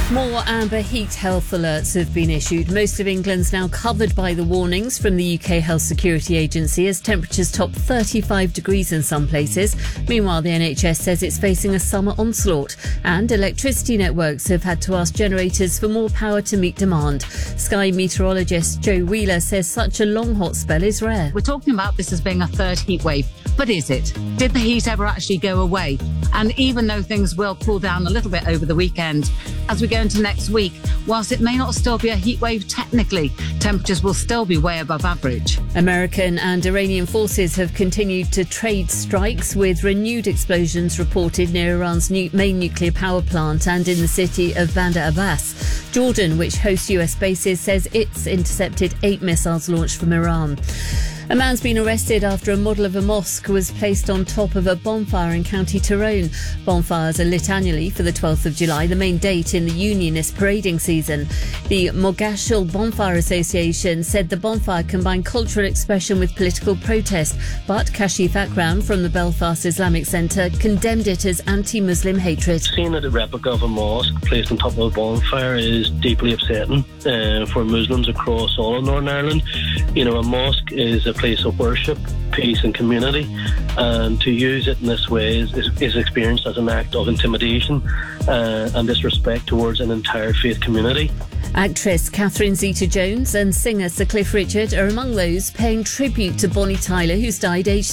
More amber heat health alerts have been issued. Most of England's now covered by the warnings from the UK Health Security Agency as temperatures top 35 degrees in some places. Meanwhile, the NHS says it's facing a summer onslaught and electricity networks have had to ask generators for more power to meet demand. Sky meteorologist Joe Wheeler says such a long hot spell is rare. We're talking about this as being a third heat wave, but is it? Did the heat ever actually go away? And even though things will cool down a little bit over the weekend, as we go into next week, whilst it may not still be a heat wave technically, temperatures will still be way above average. American and Iranian forces have continued to trade strikes with renewed explosions reported near Iran's main nuclear power plant and in the city of Bandar Abbas. Jordan, which hosts US bases, says it's intercepted 8 missiles launched from Iran. A man's been arrested after a model of a mosque was placed on top of a bonfire in County Tyrone. Bonfires are lit annually for the 12th of July, the main date in the Unionist parading season. The Mogashal Bonfire Association said the bonfire combined cultural expression with political protest, but Kashif Akram from the Belfast Islamic Centre condemned it as anti-Muslim hatred. Seeing a replica of a mosque placed on top of a bonfire is deeply upsetting for Muslims across all of Northern Ireland. You know, a mosque is a place of worship, peace and community, and to use it in this way is experienced as an act of intimidation and disrespect towards an entire faith community. Actress Catherine Zeta-Jones and singer Sir Cliff Richard are among those paying tribute to Bonnie Tyler, who's died aged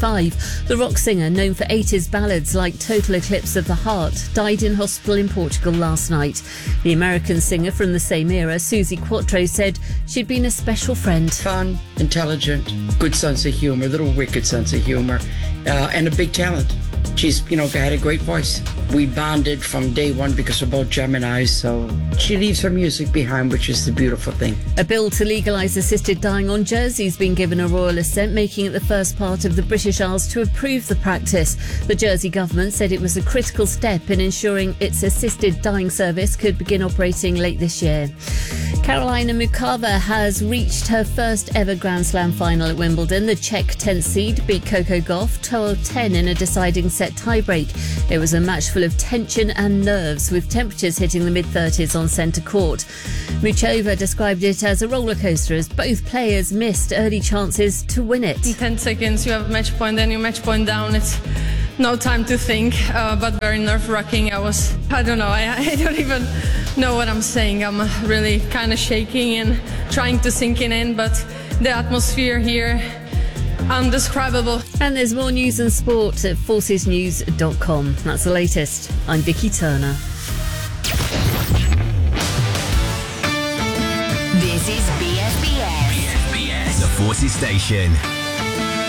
75. The rock singer, known for 80s ballads like Total Eclipse of the Heart, died in hospital in Portugal last night. The American singer from the same era, Susie Quattro, said she'd been a special friend. Fun, intelligent, good sense of humour, little wicked sense of humour, and a big talent. She's, had a great voice. We bonded from day one because we're both Geminis, so she leaves her music behind, which is the beautiful thing. A bill to legalise assisted dying on Jersey's been given a royal assent, making it the first part of the British Isles to approve the practice. The Jersey government said it was a critical step in ensuring its assisted dying service could begin operating late this year. Karolina Muchova has reached her first ever Grand Slam final at Wimbledon. The Czech 10th seed beat Coco Gauff 12-10 in a deciding set tiebreak. It was a match full of tension and nerves, with temperatures hitting the mid-30s on centre court. Muchova described it as a roller coaster as both players missed early chances to win it. In 10 seconds you have a match point, then you match point down. It's no time to think, but very nerve-wracking. I don't don't even know what I'm saying. I'm really kind of shaking and trying to sink it in, but the atmosphere here, undescribable. And there's more news and sport at forcesnews.com. That's the latest. I'm Vicky Turner. This is BFBS. The Forces Station.